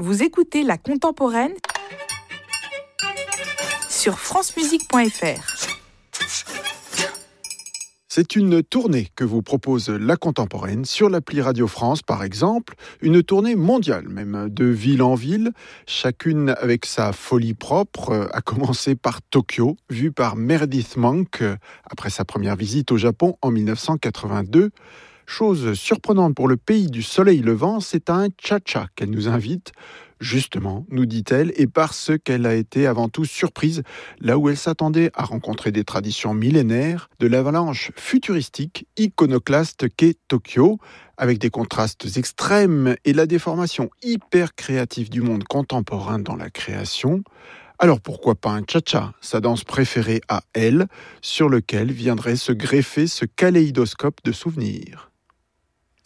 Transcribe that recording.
Vous écoutez La Contemporaine sur francemusique.fr. C'est une tournée que vous propose La Contemporaine sur l'appli Radio France, par exemple. Une tournée mondiale, même de ville en ville, chacune avec sa folie propre, à commencer par Tokyo, vue par Meredith Monk, après sa première visite au Japon en 1982. Chose surprenante pour le pays du soleil levant, c'est à un cha-cha qu'elle nous invite. Justement, nous dit-elle, et parce qu'elle a été avant tout surprise, là où elle s'attendait à rencontrer des traditions millénaires, de l'avalanche futuristique, iconoclaste qu'est Tokyo, avec des contrastes extrêmes et la déformation hyper créative du monde contemporain dans la création. Alors pourquoi pas un cha-cha, sa danse préférée à elle, sur lequel viendrait se greffer ce kaléidoscope de souvenirs.